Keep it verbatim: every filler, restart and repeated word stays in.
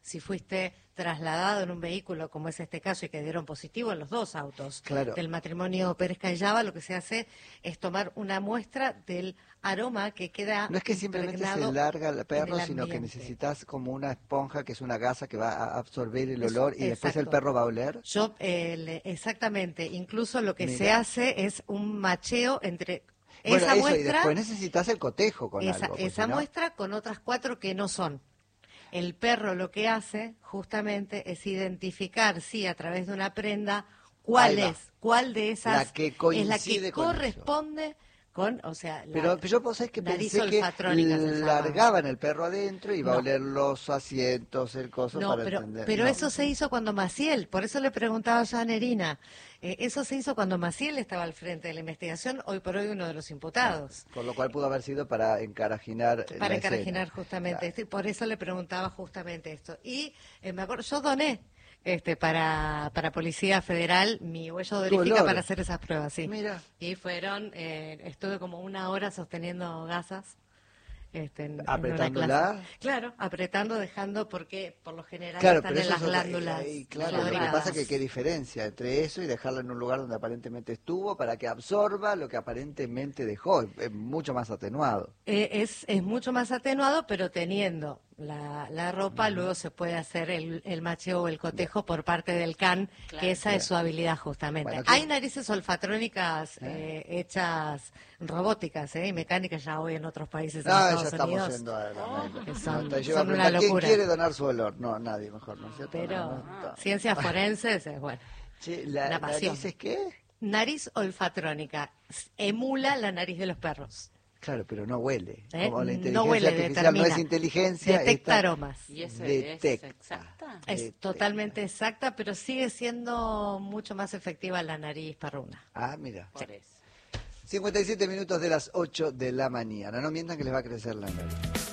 si fuiste trasladado en un vehículo, como es este caso, y que dieron positivo en los dos autos Claro. del matrimonio Pérez Cayaba, lo que se hace es tomar una muestra del aroma que queda No es que simplemente se impregnado larga el perro, en el sino que ambiente. necesitas como una esponja, que es una gasa que va a absorber el Eso, olor y después el exacto. perro va a oler. Yo, eh, le- exactamente, incluso lo que se Mirá. hace es un macheo entre Bueno, esa eso, y muestra, después necesitas el cotejo con esa, algo. Pues, esa si no- muestra con otras cuatro que no son. El perro lo que hace justamente es identificar, sí, a través de una prenda, cuál Ahí va. es, cuál de esas La que es la coincide que con eso. corresponde con, o sea, la Pero, pero yo vos sabés que nariz pensé que olfatrónica se llama. largaban el perro adentro y iba a No. oler los asientos, el coso No, para pero, entender. pero No. eso se hizo cuando Maciel, por eso le preguntaba yo a Nerina, eh, eso se hizo cuando Maciel estaba al frente de la investigación, hoy por hoy uno de los imputados. Por lo cual pudo haber sido para encarajinar Para la encarajinar escena. justamente Claro. esto, y por eso le preguntaba justamente esto. Y eh, me acuerdo, yo doné este para, para Policía Federal mi huella odorífica olor. para hacer esas pruebas, sí. Mira. Y fueron, eh, estuve como una hora sosteniendo gasas. Este, en, en una ¿Apretándola? clase. Claro, apretando, dejando, porque por lo general Claro, están pero en eso las es otra- glándulas. ahí, claro, lo que sudoríparas. pasa es que qué diferencia entre eso y dejarlo en un lugar donde aparentemente estuvo para que absorba lo que aparentemente dejó. Es, es mucho más atenuado. Eh, es, es mucho más atenuado, pero teniendo la, la ropa, luego se puede hacer el, el macheo o el cotejo por parte del C A N, Claro. que esa Bien. es su habilidad justamente. Bueno, ¿qué? Hay narices olfatrónicas eh, hechas robóticas eh, y mecánicas ya hoy en otros países en No, ya Estados estamos Unidos. yendo a la Oh. Que son- no, te lleva son a una preguntar, ¿quién locura. quiere donar su olor? No, nadie mejor, ¿no es cierto? Pero No, no, no. ciencias forenses es bueno. Che, ¿la una pasión. nariz es qué? Nariz olfatrónica emula la nariz de los perros. Claro, pero no huele. ¿Eh? Como la No inteligencia huele, artificial no es determina. inteligencia. Detecta esta aromas. ¿Y ese detecta. es exacta? Es Detecta. totalmente exacta, pero sigue siendo mucho más efectiva la nariz perruna. Ah, mira. Por eso. cincuenta y siete minutos de las ocho de la mañana. No mientan que les va a crecer la nariz.